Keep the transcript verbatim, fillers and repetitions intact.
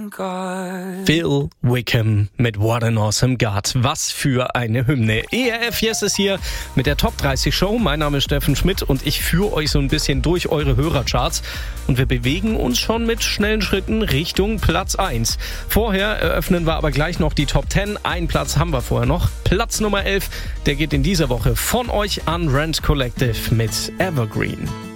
Phil Wickham mit What an Awesome God. Was für eine Hymne. E R F Yes ist hier mit der Top dreißig Show. Mein Name ist Steffen Schmidt und ich führe euch so ein bisschen durch eure Hörercharts. Und wir bewegen uns schon mit schnellen Schritten Richtung Platz eins. Vorher eröffnen wir aber gleich noch die Top zehn. Einen Platz haben wir vorher noch. Platz Nummer elf, der geht in dieser Woche von euch an Rent Collective mit Evergreen.